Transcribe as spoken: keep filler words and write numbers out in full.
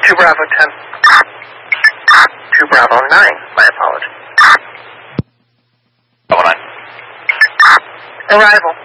two Bravo ten. two Bravo nine, my apologies. Bravo nine. Arrival.